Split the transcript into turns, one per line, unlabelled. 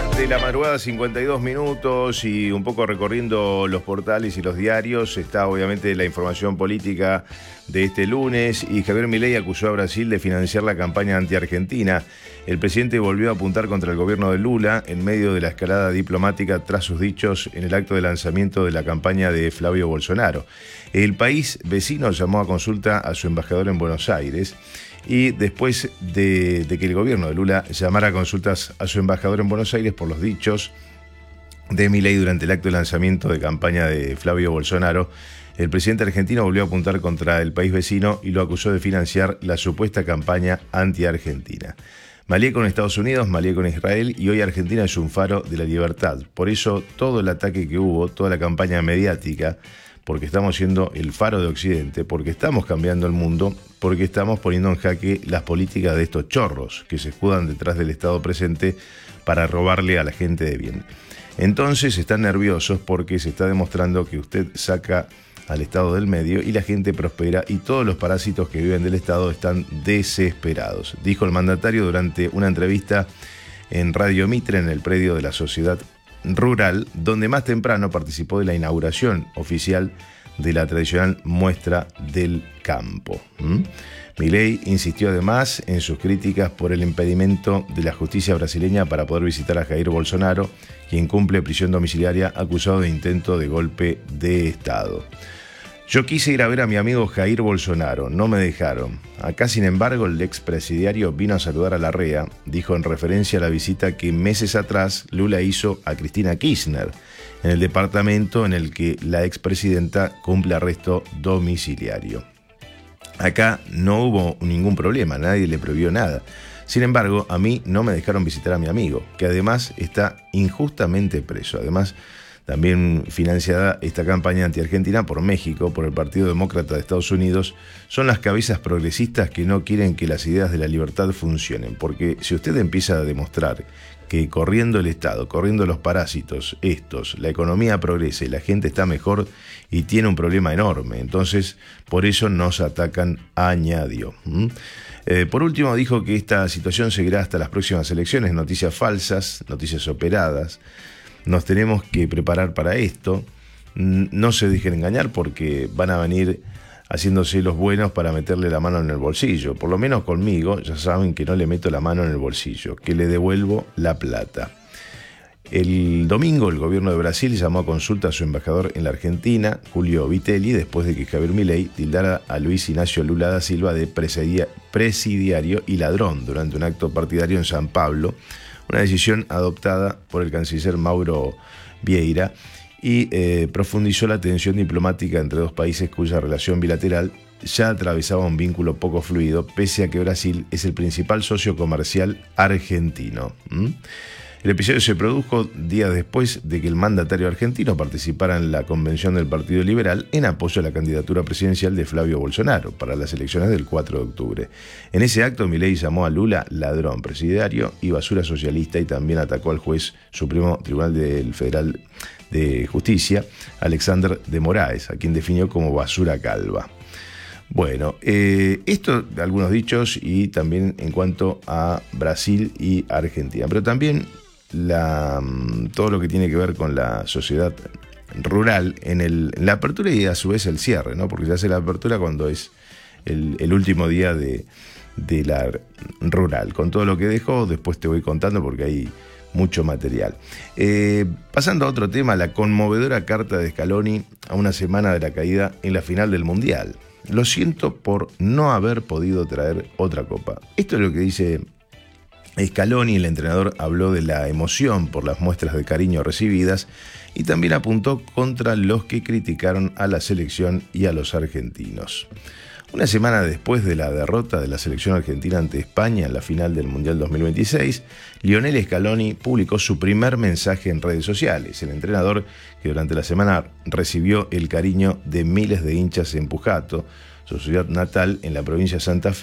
De la madrugada, 52 minutos, y un poco recorriendo los portales y los diarios está obviamente la información política de este lunes, y Javier Milei acusó a Brasil de financiar la campaña anti-argentina. El presidente volvió a apuntar contra el gobierno de Lula en medio de la escalada diplomática tras sus dichos en el acto de lanzamiento de la campaña de Flavio Bolsonaro. El país vecino llamó a consulta a su embajador en Buenos Aires, y después de que el gobierno de Lula llamara a consultas a su embajador en Buenos Aires por los dichos de Milei durante el acto de lanzamiento de campaña de Flavio Bolsonaro, el presidente argentino volvió a apuntar contra el país vecino y lo acusó de financiar la supuesta campaña anti-argentina. Malí con Estados Unidos, malí con Israel, y hoy Argentina es un faro de la libertad. Por eso todo el ataque que hubo, toda la campaña mediática, porque estamos siendo el faro de Occidente, porque estamos cambiando el mundo, porque estamos poniendo en jaque las políticas de estos chorros que se escudan detrás del Estado presente para robarle a la gente de bien. Entonces están nerviosos porque se está demostrando que usted saca al Estado del medio y la gente prospera, y todos los parásitos que viven del Estado están desesperados, dijo el mandatario durante una entrevista en Radio Mitre en el predio de la Sociedad Rural, donde más temprano participó de la inauguración oficial de la tradicional muestra del campo. Milei insistió además en sus críticas por el impedimento de la justicia brasileña para poder visitar a Jair Bolsonaro, quien cumple prisión domiciliaria acusado de intento de golpe de Estado. Yo quise ir a ver a mi amigo Jair Bolsonaro, no me dejaron. Acá, sin embargo, el expresidiario vino a saludar a Larrea, dijo en referencia a la visita que meses atrás Lula hizo a Cristina Kirchner, en el departamento en el que la expresidenta cumple arresto domiciliario. Acá no hubo ningún problema, nadie le prohibió nada. Sin embargo, a mí no me dejaron visitar a mi amigo, que además está injustamente preso. Además, también financiada esta campaña anti-argentina por México, por el Partido Demócrata de Estados Unidos, son las cabezas progresistas que no quieren que las ideas de la libertad funcionen. Porque si usted empieza a demostrar que corriendo el Estado, corriendo los parásitos estos, la economía progresa y la gente está mejor, y tiene un problema enorme, entonces por eso nos atacan, añadió. Por último, dijo que esta situación seguirá hasta las próximas elecciones. Noticias falsas, noticias operadas. Nos tenemos que preparar para esto. No se dejen engañar porque van a venir haciéndose los buenos para meterle la mano en el bolsillo. Por lo menos conmigo, ya saben que no le meto la mano en el bolsillo, que le devuelvo la plata. El domingo el gobierno de Brasil llamó a consulta a su embajador en la Argentina, Julio Vitelli, después de que Javier Milei tildara a Luis Ignacio Lula da Silva de presidiario y ladrón durante un acto partidario en San Pablo, una decisión adoptada por el canciller Mauro Vieira, y profundizó la tensión diplomática entre dos países cuya relación bilateral ya atravesaba un vínculo poco fluido, pese a que Brasil es el principal socio comercial argentino. El episodio se produjo días después de que el mandatario argentino participara en la convención del Partido Liberal en apoyo a la candidatura presidencial de Flavio Bolsonaro para las elecciones del 4 de octubre. En ese acto, Milei llamó a Lula ladrón presidiario y basura socialista, y también atacó al juez Supremo Tribunal del Federal de Justicia, Alexander de Moraes, a quien definió como basura calva. Bueno, esto, algunos dichos, y también en cuanto a Brasil y Argentina, pero también todo lo que tiene que ver con la sociedad rural en la apertura y a su vez el cierre, ¿no? Porque se hace la apertura cuando es el último día de la rural. Con todo lo que dejó, después te voy contando porque hay mucho material. Pasando a otro tema, la conmovedora carta de Scaloni a una semana de la caída en la final del Mundial. Lo siento por no haber podido traer otra copa. Esto es lo que dice Scaloni. El entrenador habló de la emoción por las muestras de cariño recibidas y también apuntó contra los que criticaron a la selección y a los argentinos. Una semana después de la derrota de la selección argentina ante España en la final del Mundial 2026, Lionel Scaloni publicó su primer mensaje en redes sociales. El entrenador, que durante la semana recibió el cariño de miles de hinchas en Pujato, su ciudad natal en la provincia de Santa Fe,